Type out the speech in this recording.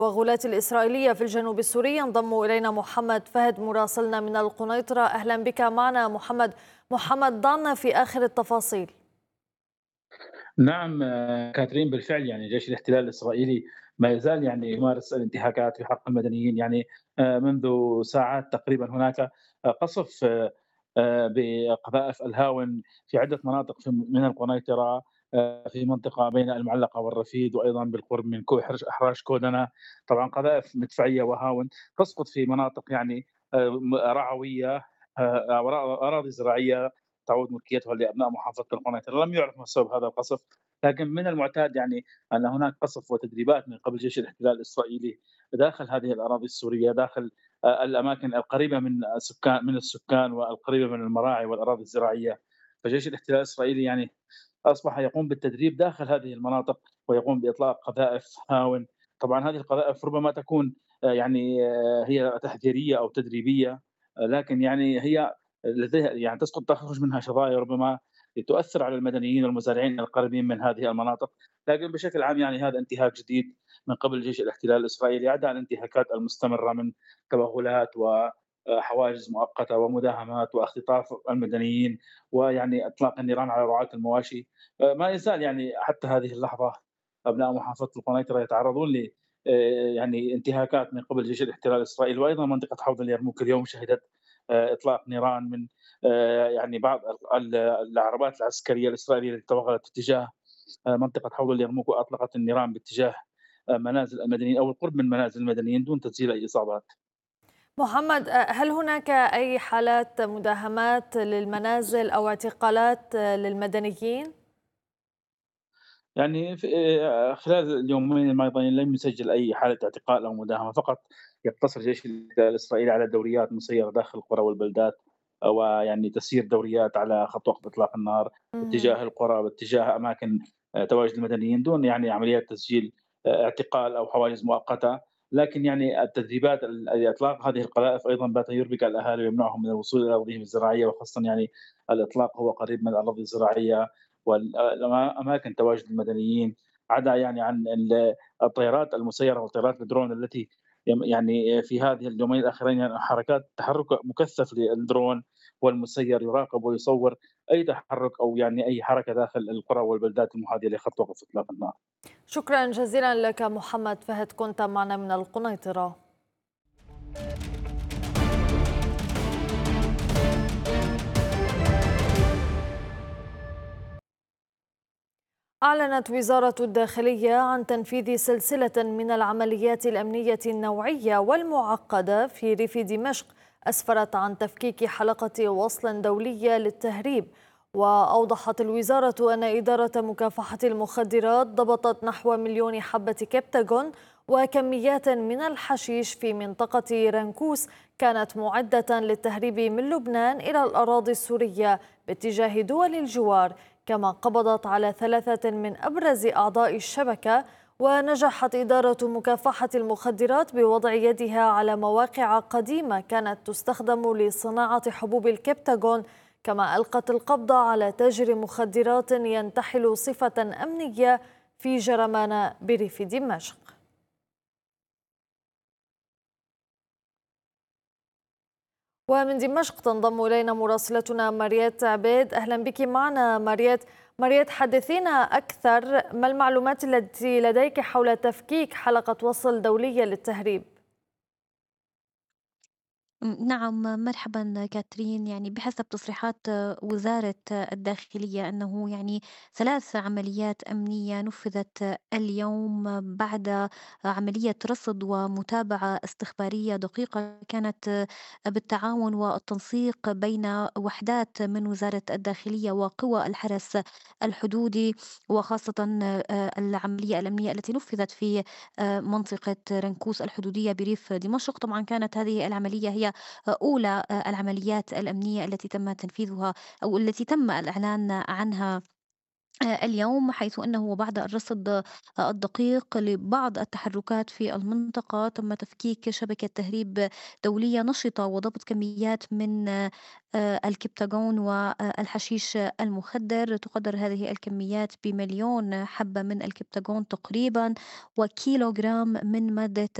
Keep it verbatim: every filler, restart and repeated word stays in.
وغلاة الإسرائيلية في الجنوب السوري. ينضم إلينا محمد فهد مراسلنا من القنيطرة. أهلا بك معنا محمد. محمد، ضعنا في آخر التفاصيل. نعم آه، كاترين، بالفعل يعني جيش الاحتلال الإسرائيلي ما يزال يعني يمارس الانتهاكات في حق المدنيين. يعني آه، منذ ساعات تقريبا هناك آه، قصف آه، آه، بقذائف الهاون في عدة مناطق في- من القنيطرة، آه، في منطقة بين المعلقة والرفيد، وأيضا بالقرب من كو- حرش- أحراش كودنة. طبعا قذائف مدفعية وهاون تسقط في مناطق يعني آه، م- رعوية، آه، أو أراضي زراعية تعود ملكيتها لابناء محافظه القنيطره. لم يعرف ما سبب هذا القصف، لكن من المعتاد يعني ان هناك قصف وتدريبات من قبل جيش الاحتلال الاسرائيلي داخل هذه الاراضي السوريه، داخل آه، الاماكن القريبه من السكان من السكان والقريبه من المراعي والاراضي الزراعيه. فجيش الاحتلال الاسرائيلي يعني اصبح يقوم بالتدريب داخل هذه المناطق، ويقوم باطلاق قذائف هاون. طبعا هذه القذائف ربما تكون آه، يعني آه، هي تحذيريه او تدريبيه، آه، لكن يعني هي لديها يعني تسقط تخرج منها شظايا ربما تؤثر على المدنيين والمزارعين القريبين من هذه المناطق. لكن بشكل عام يعني هذا انتهاك جديد من قبل جيش الاحتلال الاسرائيلي، عدا الانتهاكات المستمره من توغلات وحواجز مؤقته ومداهمات واختطاف المدنيين، ويعني اطلاق النيران على رعاة المواشي. ما يزال يعني حتى هذه اللحظه ابناء محافظه القنيطره يتعرضون ل يعني انتهاكات من قبل جيش الاحتلال الاسرائيلي. وايضا منطقه حوض اليرموك اليوم شهدت آه، اطلاق نيران من آه، يعني بعض ال- العربات العسكريه الاسرائيليه التي توغلت اتجاه آه، منطقه حوض اليرموك، واطلقت النيران باتجاه آه، منازل المدنيين او القرب من منازل المدنيين دون تسجيل اي اصابات. محمد، هل هناك أي حالات مداهمات للمنازل أو اعتقالات للمدنيين؟ يعني في آه، خلال اليومين الماضيين لم يسجل اي حاله اعتقال او مداهمه، فقط يقتصر جيش الاحتلال الاسرائيلي على دوريات مسيره داخل القرى والبلدات، ويعني تسيير دوريات على خط وقف اطلاق النار مهم. باتجاه القرى، باتجاه اماكن آه، تواجد المدنيين، دون يعني عمليات تسجيل آه، اعتقال او حواجز مؤقته. لكن يعني التدريبات ال- اطلاق هذه القذائف ايضا بات يربك الاهالي ويمنعهم من الوصول الى ارضهم الزراعيه، وخاصه يعني الاطلاق هو قريب من الاراضي الزراعيه والاماكن تواجد المدنيين، عدا يعني عن ال- الطيارات المسيره والطيارات الدرون التي يم- يعني في هذه اليومين الاخيرين يعني حركات تحرك مكثف للدرون والمسير يراقب ويصور اي تحرك او يعني اي حركه داخل القرى والبلدات المحاذيه لخط وقف اطلاق النار. شكرا جزيلا لك محمد فهد، كنت معنا من القنيطرة. أعلنت وزارة الداخلية عن تنفيذ سلسلة من العمليات الأمنية النوعية والمعقدة في ريف دمشق، أسفرت عن تفكيك حلقة وصل دولية للتهريب. وأوضحت الوزارة أن إدارة مكافحة المخدرات ضبطت نحو مليون حبة كبتاغون وكميات من الحشيش في منطقة رنكوس، كانت معدة للتهريب من لبنان إلى الأراضي السورية باتجاه دول الجوار. كما قبضت على ثلاثة من أبرز أعضاء الشبكة. ونجحت إدارة مكافحة المخدرات بوضع يدها على مواقع قديمة كانت تستخدم لصناعة حبوب الكبتاغون، كما ألقت القبض على تاجر مخدرات ينتحل صفة أمنية في جرمان بريف دمشق. ومن دمشق تنضم إلينا مراسلتنا ماريات عبيد. أهلا بك معنا ماريات. ماريات، حدثينا أكثر، ما المعلومات التي لديك حول تفكيك حلقة وصل دولية للتهريب؟ م- نعم، مرحبا كاترين. يعني بحسب تصريحات آه، وزارة آه، الداخلية أنه يعني ثلاث عمليات أمنية نفذت آه، اليوم آه، بعد آه، عملية رصد ومتابعة استخبارية دقيقة كانت آه، بالتعاون والتنسيق بين وحدات من وزارة الداخلية وقوى الحرس الحدودي، وخاصة آه، العملية الأمنية التي نفذت في آه، منطقة رنكوس الحدودية بريف دمشق. طبعا كانت هذه العملية هي أولى آه، العمليات الأمنية التي تم تنفيذها أو التي تم الإعلان عنها آآ اليوم، حيث أنه بعد الرصد آآ الدقيق لبعض التحركات في المنطقة، تم تفكيك شبكة تهريب دولية نشطة وضبط كميات من آآ الكبتاجون والحشيش المخدر. تُقدّر هذه الكميات بمليون حبة من الكبتاجون تقريبًا، وكيلوغرام من مادة